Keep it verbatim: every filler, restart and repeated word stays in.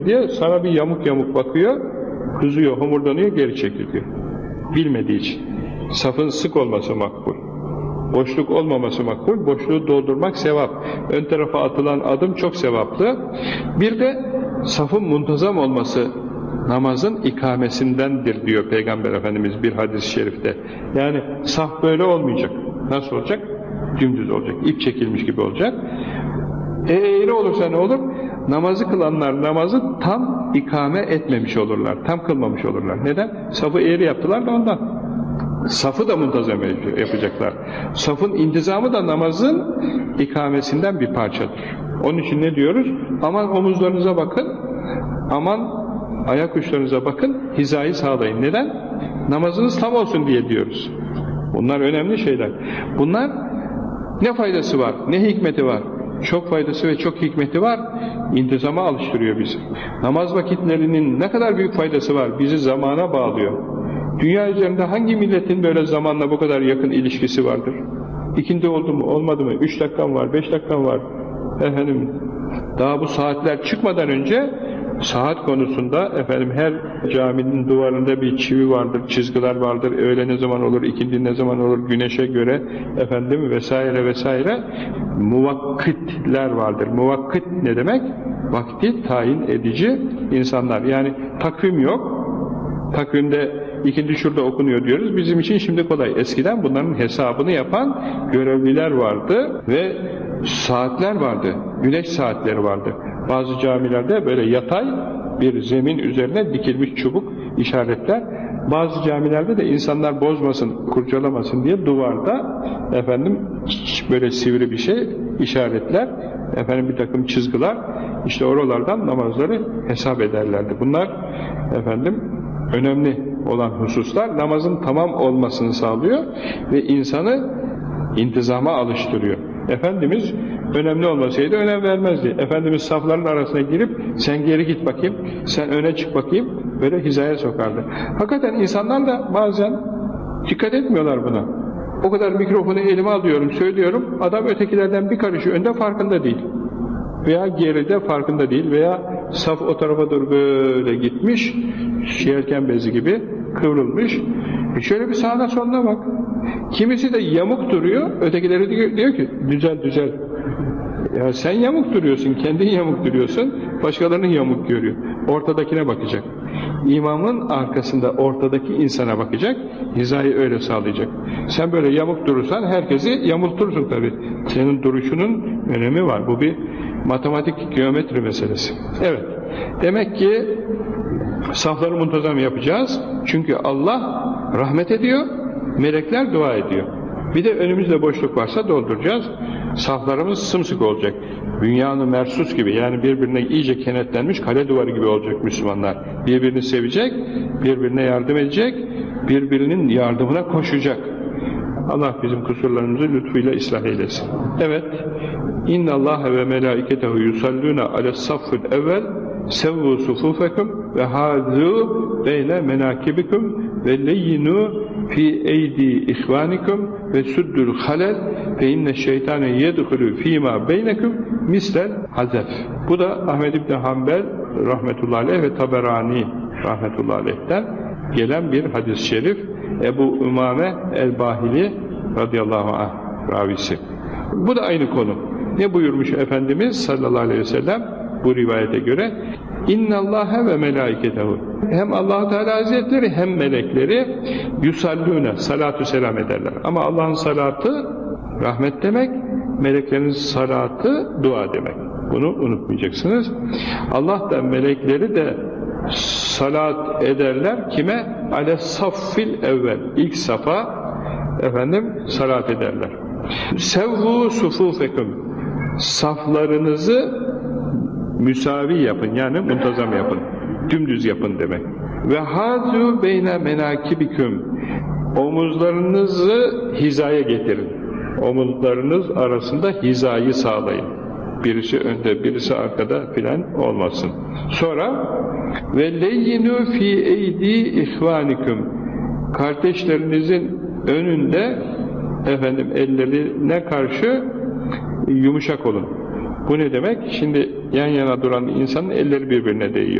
diye sana bir yamuk yamuk bakıyor, kızıyor, homurdanıyor, geri çekiliyor. Bilmediği için. Safın sık olması makbul. Boşluk olmaması makbul, boşluğu doldurmak sevap. Ön tarafa atılan adım çok sevaplı. Bir de safın muntazam olması namazın ikamesindendir diyor Peygamber Efendimiz bir hadis-i şerifte. Yani saf böyle olmayacak. Nasıl olacak? Dümdüz olacak. İp çekilmiş gibi olacak. E eğri olursa ne olur? Namazı kılanlar namazı tam ikame etmemiş olurlar. Tam kılmamış olurlar. Neden? Safı eğri yaptılar da ondan. Safı da muntazam yapacaklar. Safın intizamı da namazın ikamesinden bir parçadır. Onun için ne diyoruz? Aman omuzlarınıza bakın, aman ayak uçlarınıza bakın, hizayı sağlayın. Neden? Namazınız tam olsun diye diyoruz. Bunlar önemli şeyler. Bunlar ne faydası var, ne hikmeti var? Çok faydası ve çok hikmeti var. İntizama alıştırıyor bizi. Namaz vakitlerinin ne kadar büyük faydası var? Bizi zamana bağlıyor. Dünya üzerinde hangi milletin böyle zamanla bu kadar yakın ilişkisi vardır? İkindi oldu mu, olmadı mı? Üç dakikam var, beş dakikam var. Efendim, daha bu saatler çıkmadan önce saat konusunda efendim her caminin duvarında bir çivi vardır, çizgiler vardır. Öğle ne zaman olur, ikindi ne zaman olur, güneşe göre efendim vesaire vesaire muvakkitler vardır. Muvakkit ne demek? Vakti tayin edici insanlar. Yani takvim yok. Takvimde ikindi şurada okunuyor diyoruz. Bizim için şimdi kolay. Eskiden bunların hesabını yapan görevliler vardı ve saatler vardı. Güneş saatleri vardı. Bazı camilerde böyle yatay bir zemin üzerine dikilmiş çubuk işaretler. Bazı camilerde de insanlar bozmasın, kurcalamasın diye duvarda efendim böyle sivri bir şey işaretler. Efendim bir takım çizgiler. İşte oralardan namazları hesap ederlerdi. Bunlar efendim önemli olan hususlar namazın tamam olmasını sağlıyor ve insanı intizama alıştırıyor. Efendimiz önemli olmasaydı önem vermezdi. Efendimiz safların arasına girip sen geri git bakayım, sen öne çık bakayım, böyle hizaya sokardı. Hakikaten insanlar da bazen dikkat etmiyorlar buna. O kadar mikrofonu elime alıyorum, söylüyorum, adam ötekilerden bir karışı önde farkında değil. Veya geride farkında değil veya saf o tarafa doğru böyle gitmiş, yelken bezi gibi kıvrılmış. E şöyle bir sağına soluna bak. Kimisi de yamuk duruyor, ötekileri diyor, diyor ki düzel düzel. Ya sen yamuk duruyorsun, kendin yamuk duruyorsun, başkalarının yamuk görüyor. Ortadakine bakacak. İmamın arkasında ortadaki insana bakacak, hizayı öyle sağlayacak. Sen böyle yamuk durursan herkesi yamultursun tabii. Senin duruşunun önemi var. Bu bir matematik, geometri meselesi. Evet. Demek ki safları muntazam yapacağız. Çünkü Allah rahmet ediyor, melekler dua ediyor. Bir de önümüzde boşluk varsa dolduracağız. Saflarımız sımsıkı olacak. Dünyanın mersus gibi, yani birbirine iyice kenetlenmiş kale duvarı gibi olacak Müslümanlar. Birbirini sevecek, birbirine yardım edecek, birbirinin yardımına koşacak. Allah bizim kusurlarımızı lütfuyla ıslah eylesin. Evet. İnna Allahe ve melaiketehu yusalluna ale's-saffil evvel sevvu sufufekum ve hâzû beyle menâkibikum ve leyyinû fi eydi ihvanikum ve suddul halel ve inne şeytane yedhulü fîmâ beynekum mislel hazef. Bu da Ahmed İbni Hanbel rahmetullahi aleyh ve Taberani rahmetullahi aleyh'ten gelen bir hadis-i şerif. Ebu Umame el-Bahili radıyallahu anh ravisi. Bu da aynı konu. Ne buyurmuş Efendimiz sallallahu aleyhi ve sellem bu rivayete göre? İnnallâhe ve melâiketehu. Hem Allah-u Teala Hazretleri hem melekleri yusallûne, salatu selam ederler. Ama Allah'ın salatı rahmet demek, meleklerin salatı dua demek. Bunu unutmayacaksınız. Allah da melekleri de salat ederler kime? Ale saffil evvel. İlk safa efendim salat ederler. Sevvu sufufekum. Saflarınızı müsavi yapın, yani muntazam yapın. Dümdüz yapın demek. Ve hazu beyne menakibiküm. Omuzlarınızı hizaya getirin. Omuzlarınız arasında hizayı sağlayın. Birisi önde, birisi arkada filan olmasın. Sonra ve leyyinu fi eydi ihvanikum. Kardeşlerinizin önünde efendim ellerine karşı yumuşak olun. Bu ne demek? Şimdi yan yana duran insanın elleri birbirine değiyor.